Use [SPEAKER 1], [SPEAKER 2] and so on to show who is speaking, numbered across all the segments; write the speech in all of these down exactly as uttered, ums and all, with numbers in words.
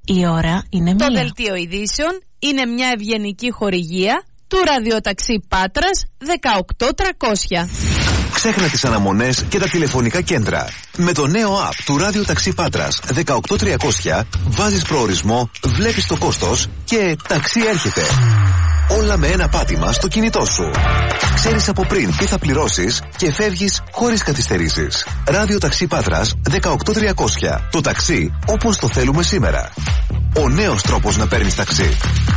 [SPEAKER 1] Η ώρα είναι μία.
[SPEAKER 2] Το δελτίο ειδήσεων είναι μια ευγενική χορηγία του ραδιοταξί Πάτρας δεκαοκτώ τριακόσια.
[SPEAKER 3] Ξέχνα τις αναμονές και τα τηλεφωνικά κέντρα. Με το νέο app του ραδιοταξί Πάτρας δεκαοκτώ τριακόσια βάζεις προορισμό, βλέπεις το κόστος και ταξί έρχεται. Όλα με ένα πάτημα στο κινητό σου. Ξέρεις από πριν τι θα πληρώσεις και φεύγεις χωρίς καθυστερήσεις. Ραδιοταξί Πάτρας δεκαοκτώ τριακόσια. Το ταξί όπως το θέλουμε σήμερα. Ο νέος τρόπος να παίρνεις ταξί.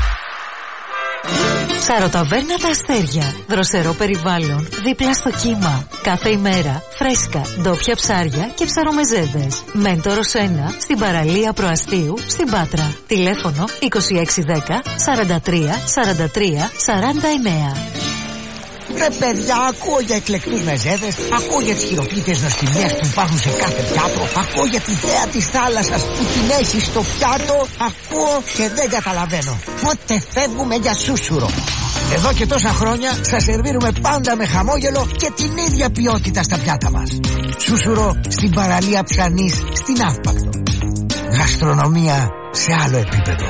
[SPEAKER 4] Ψαροταβέρνα Τα Αστέρια. Δροσερό περιβάλλον, δίπλα στο κύμα. Κάθε ημέρα φρέσκα, ντόπια ψάρια και ψαρομεζέδες. Μέντορος ένα, στην παραλία Προαστίου, στην Πάτρα. Τηλέφωνο είκοσι έξι δέκα σαράντα τρία σαράντα τρία σαράντα εννέα.
[SPEAKER 5] Ρε παιδιά, ακούω για εκλεκτούς μεζέδες, ακούω για τις χειροποίητες νοστιμιές που υπάρχουν σε κάθε πιάτο, ακούω για τη θέα της θάλασσας που την έχει στο πιάτο, ακούω και δεν καταλαβαίνω. Πότε φεύγουμε για σούσουρο? Εδώ και τόσα χρόνια σας σερβίρουμε πάντα με χαμόγελο και την ίδια ποιότητα στα πιάτα μας. Σούσουρο στην παραλία Ψανής, στην Αύπακτο. Γαστρονομία σε άλλο επίπεδο.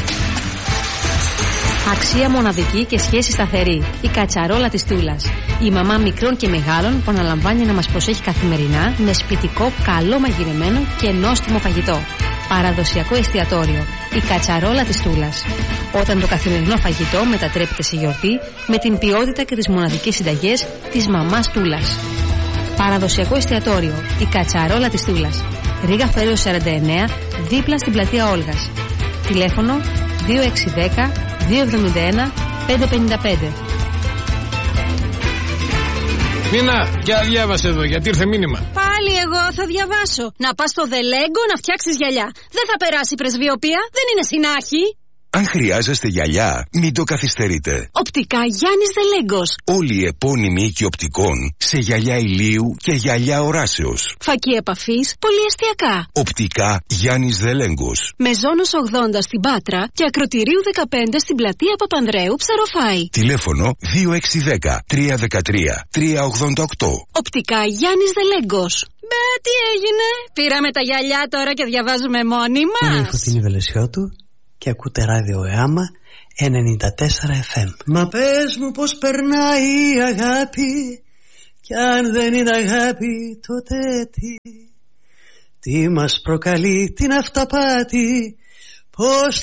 [SPEAKER 6] Αξία μοναδική και σχέση σταθερή. Η κατσαρόλα της Τούλας. Η μαμά μικρών και μεγάλων που αναλαμβάνει να μας προσέχει καθημερινά με σπιτικό, καλό μαγειρεμένο και νόστιμο φαγητό. Παραδοσιακό εστιατόριο. Η κατσαρόλα της Τούλας. Όταν το καθημερινό φαγητό μετατρέπεται σε γιορτή με την ποιότητα και τις μοναδικές συνταγές της μαμάς Τούλας. Παραδοσιακό εστιατόριο. Η κατσαρόλα της Τούλας. Ρίγα Φέρεως σαράντα εννέα, δίπλα στην πλατεία Όλγας. Τηλέφωνο δύο έξι ένα μηδέν δύο εβδομήντα ένα πεντακόσια πενήντα πέντε.
[SPEAKER 7] Μίνα, για διάβασε εδώ, γιατί ήρθε μήνυμα.
[SPEAKER 8] Πάλι εγώ θα διαβάσω. Να πας στο Δελέγκο να φτιάξεις γυαλιά. Δεν θα περάσει η πρεσβειοποία, δεν είναι συνάχη.
[SPEAKER 9] Αν χρειάζεστε γυαλιά, μην το καθυστερείτε.
[SPEAKER 8] Οπτικά Γιάννης Δελέγκος.
[SPEAKER 9] Όλοι οι επώνυμοι οίκοι οπτικών σε γυαλιά ηλίου και γυαλιά οράσεως.
[SPEAKER 8] Φακή επαφής, πολυεστιακά.
[SPEAKER 9] Οπτικά Γιάννης Δελέγκος.
[SPEAKER 8] Μεζόνος ογδόντα στην Πάτρα και Ακροτηρίου δεκαπέντε στην πλατεία Παπανδρέου Ψαροφάη.
[SPEAKER 9] Τηλέφωνο δύο έξι ένα μηδέν τρία ένα τρία τρία ογδόντα οκτώ.
[SPEAKER 8] Οπτικά Γιάννης Δελέγκος. Μπε, τι έγινε? Πήραμε τα γυαλιά τώρα και διαβάζουμε μόνοι μας.
[SPEAKER 10] Είναι η Φωτεινή Βελεσιώτου και ακούτε ράδιο ΕΑΜΑ ενενήντα τέσσερα εφ εμ. Μα πες μου πως περνάει η αγάπη, κι αν δεν είναι αγάπη τότε τι? Τι μας προκαλεί την αυταπάτη, πως